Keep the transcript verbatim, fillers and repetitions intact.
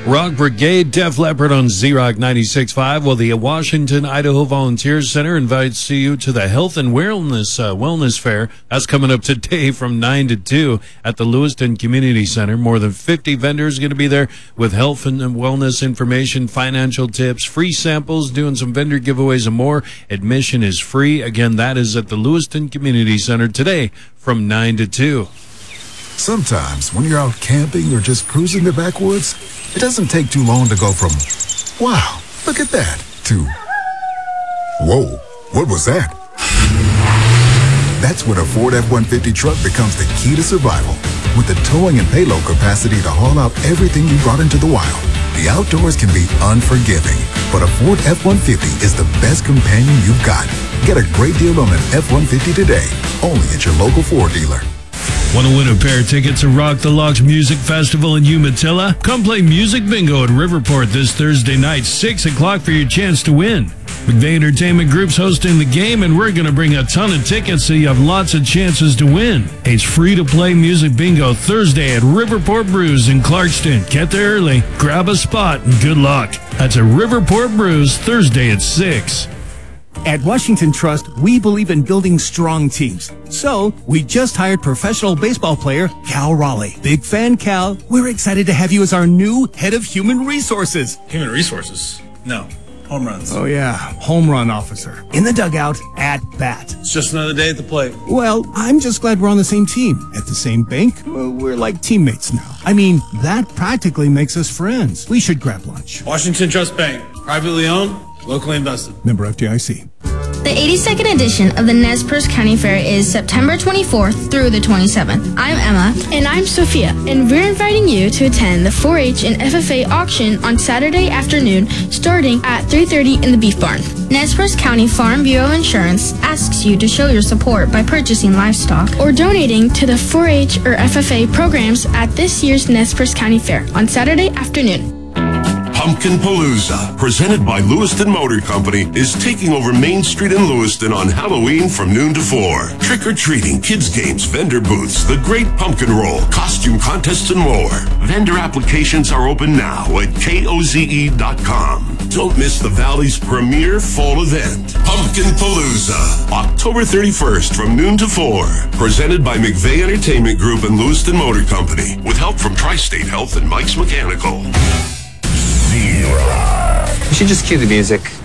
Rock Brigade, Def Leppard on Z-Rock ninety-six point five. Well, the Washington, Idaho Volunteers Center invites you to the Health and Wellness uh, Wellness Fair. That's coming up today from nine to two at the Lewiston Community Center. More than fifty vendors going to be there with health and wellness information, financial tips, free samples, doing some vendor giveaways and more. Admission is free. Again, that is at the Lewiston Community Center today from nine to two. Sometimes when you're out camping or just cruising the backwoods, it doesn't take too long to go from, wow, look at that, to, whoa, what was that? That's when a Ford F one fifty truck becomes the key to survival. With the towing and payload capacity to haul out everything you brought into the wild, the outdoors can be unforgiving. But a Ford F one fifty is the best companion you've got. Get a great deal on an F one fifty today, only at your local Ford dealer. Want to win a pair of tickets to Rock the Locks Music Festival in Umatilla? Come play Music Bingo at Riverport this Thursday night, six o'clock for your chance to win. McVeigh Entertainment Group's hosting the game, and we're going to bring a ton of tickets so you have lots of chances to win. It's free to play Music Bingo Thursday at Riverport Brews in Clarkston. Get there early, grab a spot, and good luck. That's at Riverport Brews Thursday at six. At Washington Trust, we believe in building strong teams. So, we just hired professional baseball player Cal Raleigh. Big fan, Cal. We're excited to have you as our new head of human resources. Human resources? No. Home runs. Oh, yeah. Home run officer. In the dugout, at bat. It's just another day at the plate. Well, I'm just glad we're on the same team. At the same bank, well, we're like teammates now. I mean, that practically makes us friends. We should grab lunch. Washington Trust Bank. Privately owned, locally invested. Member F D I C. The eighty-second edition of the Nez Perce County Fair is September twenty-fourth through the twenty-seventh. I'm Emma. And I'm Sophia. And we're inviting you to attend the four H and F F A auction on Saturday afternoon starting at three thirty in the Beef Barn. Nez Perce County Farm Bureau Insurance asks you to show your support by purchasing livestock or donating to the four H or F F A programs at this year's Nez Perce County Fair on Saturday afternoon. Pumpkin Palooza, presented by Lewiston Motor Company, is taking over Main Street in Lewiston on Halloween from noon to four. Trick-or-treating, kids' games, vendor booths, the Great Pumpkin Roll, costume contests, and more. Vendor applications are open now at K O Z E dot com. Don't miss the Valley's premier fall event, Pumpkin Palooza, October thirty-first from noon to four. Presented by McVeigh Entertainment Group and Lewiston Motor Company, with help from Tri-State Health and Mike's Mechanical. You should just cue the music.